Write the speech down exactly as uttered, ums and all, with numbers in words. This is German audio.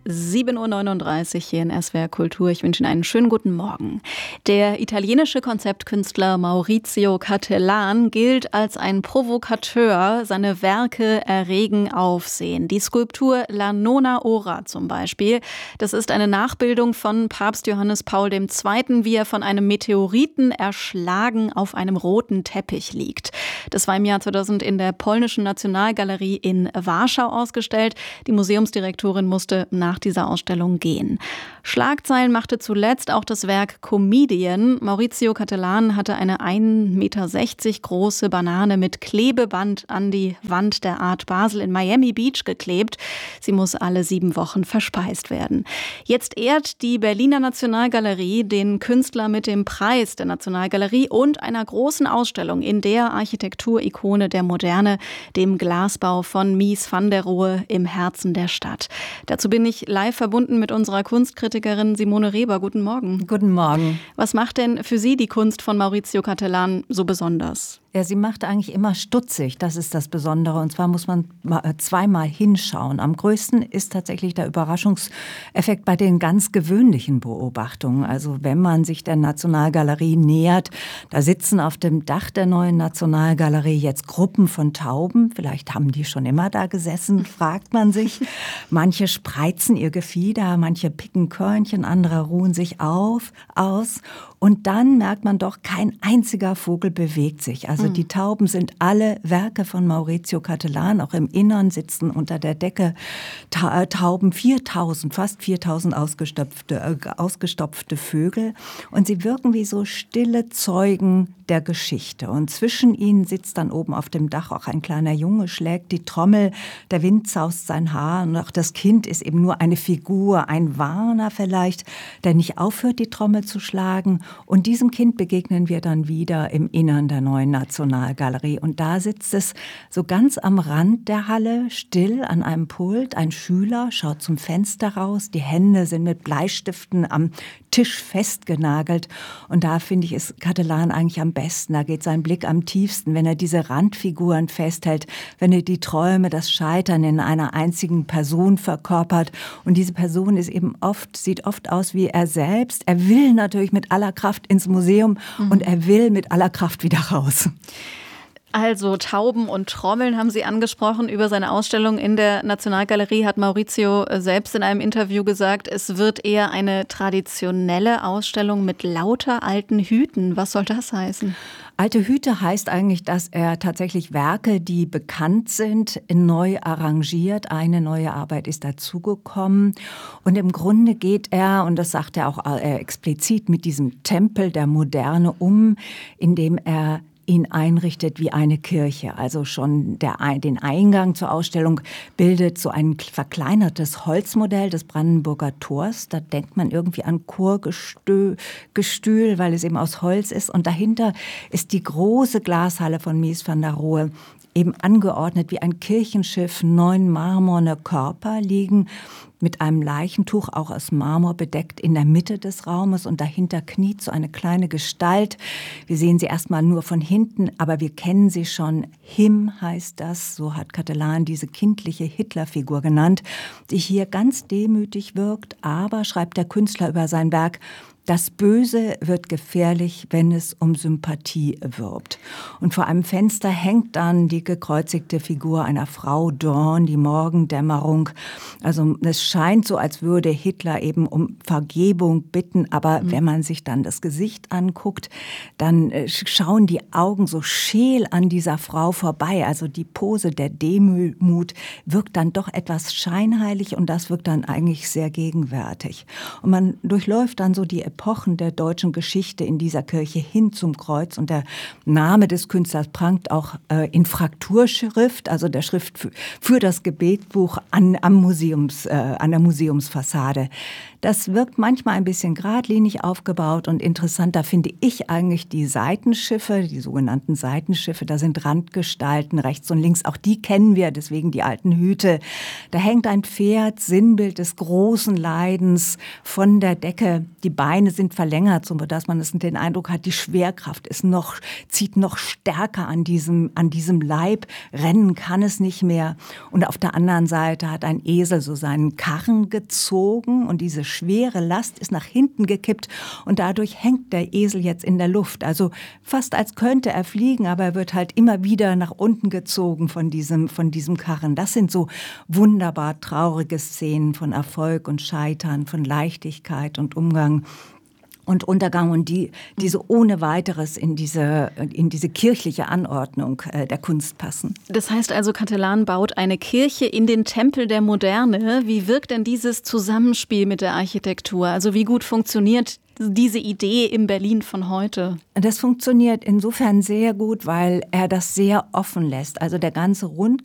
sieben Uhr neununddreißig hier in S W R Kultur. Ich wünsche Ihnen einen schönen guten Morgen. Der italienische Konzeptkünstler Maurizio Cattelan gilt als ein Provokateur. Seine Werke erregen Aufsehen. Die Skulptur La Nona Ora zum Beispiel. Das ist eine Nachbildung von Papst Johannes Paul der Zweite., wie er von einem Meteoriten erschlagen auf einem roten Teppich liegt. Das war im Jahr zweitausend in der Polnischen Nationalgalerie in Warschau ausgestellt. Die Museumsdirektorin musste nach dieser Ausstellung gehen. Schlagzeilen machte zuletzt auch das Werk Comedian. Maurizio Cattelan hatte eine ein Meter sechzig große Banane mit Klebeband an die Wand der Art Basel in Miami Beach geklebt. Sie muss alle sieben Wochen verspeist werden. Jetzt ehrt die Berliner Nationalgalerie den Künstler mit dem Preis der Nationalgalerie und einer großen Ausstellung in der Architekturikone der Moderne, dem Glasbau von Mies van der Rohe im Herzen der Stadt. Dazu bin ich live verbunden mit unserer Kunstkritikerin Simone Reber. Guten Morgen. Guten Morgen. Was macht denn für Sie die Kunst von Maurizio Cattelan so besonders? Ja, sie macht eigentlich immer stutzig, das ist das Besondere. Und zwar muss man zweimal hinschauen. Am größten ist tatsächlich der Überraschungseffekt bei den ganz gewöhnlichen Beobachtungen. Also wenn man sich der Nationalgalerie nähert, da sitzen auf dem Dach der neuen Nationalgalerie jetzt Gruppen von Tauben. Vielleicht haben die schon immer da gesessen, fragt man sich. Manche spreizen ihr Gefieder, manche picken Körnchen, andere ruhen sich auf, aus. Und dann merkt man doch, kein einziger Vogel bewegt sich. Also die Tauben sind alle Werke von Maurizio Cattelan. Auch im Innern sitzen unter der Decke Ta- Tauben, viertausend, fast viertausend ausgestopfte, äh, ausgestopfte Vögel. Und sie wirken wie so stille Zeugen der Geschichte. Und zwischen ihnen sitzt dann oben auf dem Dach auch ein kleiner Junge, schlägt die Trommel, der Wind zaust sein Haar. Und auch das Kind ist eben nur eine Figur, ein Warner vielleicht, der nicht aufhört, die Trommel zu schlagen. Und diesem Kind begegnen wir dann wieder im Innern der neuen Nationalgalerie. Und da sitzt es so ganz am Rand der Halle, still an einem Pult. Ein Schüler schaut zum Fenster raus. Die Hände sind mit Bleistiften am Tisch festgenagelt. Und da finde ich, ist Cattelan eigentlich am besten. Da geht sein Blick am tiefsten, wenn er diese Randfiguren festhält, wenn er die Träume, das Scheitern in einer einzigen Person verkörpert. Und diese Person ist eben oft, sieht oft aus wie er selbst. Er will natürlich mit aller Kraft ins Museum mhm. und er will mit aller Kraft wieder raus. Also Tauben und Trommeln haben Sie angesprochen. Über seine Ausstellung in der Nationalgalerie hat Maurizio selbst in einem Interview gesagt, es wird eher eine traditionelle Ausstellung mit lauter alten Hüten. Was soll das heißen? Alte Hüte heißt eigentlich, dass er tatsächlich Werke, die bekannt sind, neu arrangiert. Eine neue Arbeit ist dazugekommen. Und im Grunde geht er, und das sagt er auch explizit, mit diesem Tempel der Moderne um, indem er ihn einrichtet wie eine Kirche. Also schon der, den Eingang zur Ausstellung bildet so ein verkleinertes Holzmodell des Brandenburger Tors. Da denkt man irgendwie an Chorgestühl, weil es eben aus Holz ist. Und dahinter ist die große Glashalle von Mies van der Rohe, eben angeordnet wie ein Kirchenschiff. Neun marmorne Körper liegen mit einem Leichentuch, auch aus Marmor bedeckt, in der Mitte des Raumes. Und dahinter kniet so eine kleine Gestalt. Wir sehen sie erstmal nur von hinten, aber wir kennen sie schon. Him heißt das, so hat Cattelan diese kindliche Hitlerfigur genannt, die hier ganz demütig wirkt. Aber, schreibt der Künstler über sein Werk, das Böse wird gefährlich, wenn es um Sympathie wirbt. Und vor einem Fenster hängt dann die gekreuzigte Figur einer Frau Dawn, die Morgendämmerung. Also es scheint so, als würde Hitler eben um Vergebung bitten. Aber mhm. wenn man sich dann das Gesicht anguckt, dann schauen die Augen so scheel an dieser Frau vorbei. Also die Pose der Demut wirkt dann doch etwas scheinheilig und das wirkt dann eigentlich sehr gegenwärtig. Und man durchläuft dann so die Epochen der deutschen Geschichte in dieser Kirche hin zum Kreuz. Und der Name des Künstlers prangt auch äh, in Frakturschrift, also der Schrift für, für das Gebetbuch an, am Museums, äh, an der Museumsfassade. Das wirkt manchmal ein bisschen geradlinig aufgebaut und interessanter finde ich eigentlich die Seitenschiffe, die sogenannten Seitenschiffe. Da sind Randgestalten rechts und links, auch die kennen wir, deswegen die alten Hüte. Da hängt ein Pferd, Sinnbild des großen Leidens, von der Decke. Die Beine Beine sind verlängert, sodass man den Eindruck hat, die Schwerkraft ist noch, zieht noch stärker an diesem, an diesem Leib. Rennen kann es nicht mehr. Und auf der anderen Seite hat ein Esel so seinen Karren gezogen und diese schwere Last ist nach hinten gekippt und dadurch hängt der Esel jetzt in der Luft. Also fast als könnte er fliegen, aber er wird halt immer wieder nach unten gezogen von diesem, von diesem Karren. Das sind so wunderbar traurige Szenen von Erfolg und Scheitern, von Leichtigkeit und Umgang und Untergang und die, die so ohne weiteres in diese, in diese kirchliche Anordnung äh, der Kunst passen. Das heißt also, Cattelan baut eine Kirche in den Tempel der Moderne. Wie wirkt denn dieses Zusammenspiel mit der Architektur? Also wie gut funktioniert diese Idee im Berlin von heute? Das funktioniert insofern sehr gut, weil er das sehr offen lässt. Also der ganze Rund